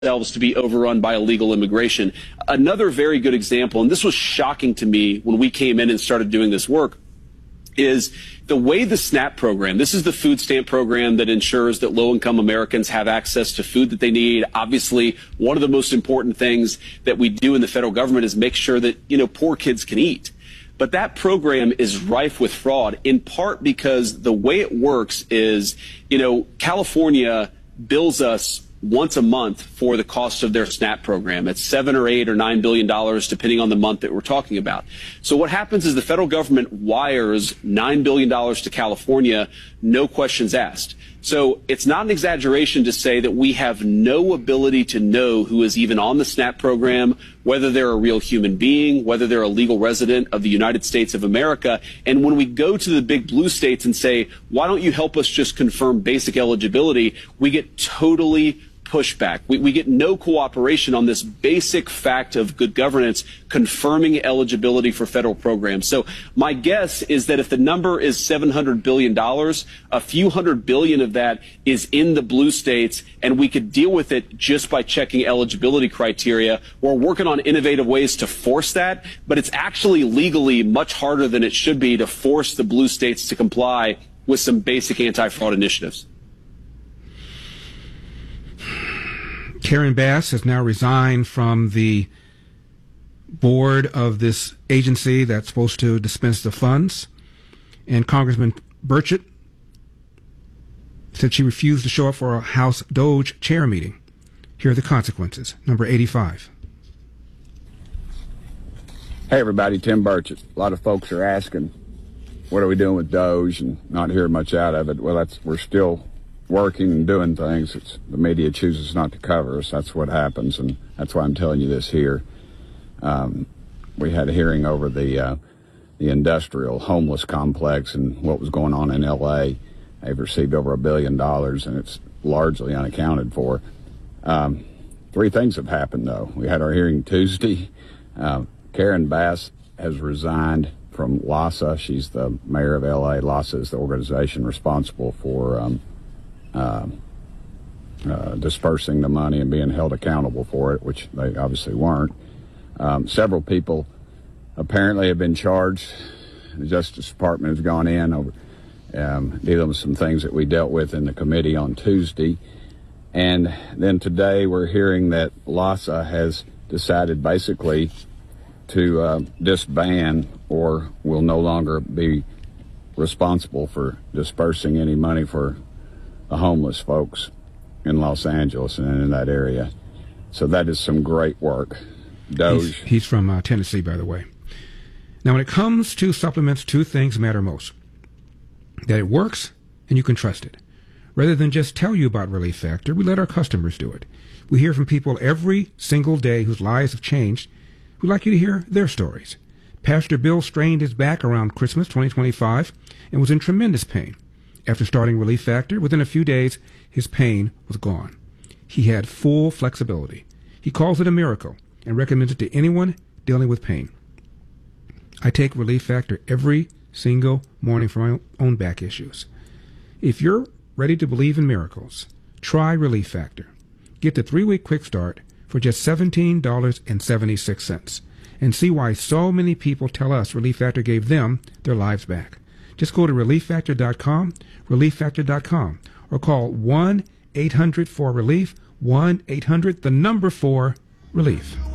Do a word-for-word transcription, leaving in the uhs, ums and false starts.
themselves to be overrun by illegal immigration. Another very good example, and this was shocking to me when we came in and started doing this work, is the way the SNAP program, this is the food stamp program that ensures that low-income Americans have access to food that they need. Obviously, one of the most important things that we do in the federal government is make sure that, you know, poor kids can eat. But that program is rife with fraud, in part because the way it works is, you know, California bills us once a month for the cost of their SNAP program. It's seven or eight or nine billion dollars, depending on the month that we're talking about. So what happens is the federal government wires nine billion dollars to California, no questions asked. So it's not an exaggeration to say that we have no ability to know who is even on the SNAP program, whether they're a real human being, whether they're a legal resident of the United States of America. And when we go to the big blue states and say, why don't you help us just confirm basic eligibility, we get totally pushback. We, we get no cooperation on this basic fact of good governance, confirming eligibility for federal programs. So my guess is that if the number is seven hundred billion dollars, a few hundred billion of that is in the blue states, and we could deal with it just by checking eligibility criteria. We're working on innovative ways to force that, but it's actually legally much harder than it should be to force the blue states to comply with some basic anti-fraud initiatives. Karen Bass has now resigned from the board of this agency that's supposed to dispense the funds. And Congressman Burchett said she refused to show up for a House Doge chair meeting. Here are the consequences. Number eighty-five. Hey, everybody, Tim Burchett. A lot of folks are asking, what are we doing with Doge, and not hearing much out of it. Well, that's we're still working and doing things. It's, the media chooses not to cover us. That's what happens, and that's why I'm telling you this here. Um, we had a hearing over the uh, the industrial homeless complex and what was going on in L A. They've received over a billion dollars, and it's largely unaccounted for. Um, three things have happened, though. We had our hearing Tuesday. Uh, Karen Bass has resigned from LAHSA. She's the mayor of L A. LAHSA is the organization responsible for um, Uh, uh, dispersing the money and being held accountable for it, which they obviously weren't. Um, several people apparently have been charged. The Justice Department has gone in over um, dealing with some things that we dealt with in the committee on Tuesday. And then today we're hearing that LAHSA has decided basically to uh, disband or will no longer be responsible for dispersing any money for the homeless folks in Los Angeles and in that area. So that is some great work. Doge. He's, he's from uh, Tennessee, by the way. Now, when it comes to supplements, two things matter most. That it works and you can trust it. Rather than just tell you about Relief Factor, we let our customers do it. We hear from people every single day whose lives have changed. We'd like you to hear their stories. Pastor Bill strained his back around Christmas twenty twenty-five and was in tremendous pain. After starting Relief Factor, within a few days, his pain was gone. He had full flexibility. He calls it a miracle and recommends it to anyone dealing with pain. I take Relief Factor every single morning for my own back issues. If you're ready to believe in miracles, try Relief Factor. Get the three-week quick start for just seventeen dollars and seventy-six cents and see why so many people tell us Relief Factor gave them their lives back. Just go to relief factor dot com, relief factor dot com, or call one eight hundred four relief, one eight hundred, the number four, relief.